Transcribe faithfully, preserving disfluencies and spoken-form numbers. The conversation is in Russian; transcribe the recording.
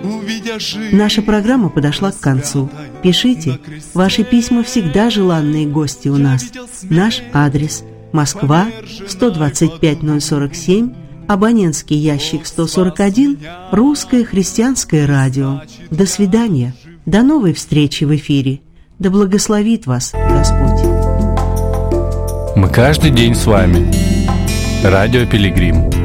Наша программа подошла к концу. Пишите. Ваши письма всегда желанные гости у нас. Наш адрес: Москва, сто двадцать пять ноль сорок семь, абонентский ящик сто сорок один, Русское христианское радио. До свидания. До новой встречи в эфире. Да благословит вас Господь. Мы каждый день с вами. Радио Пилигрим.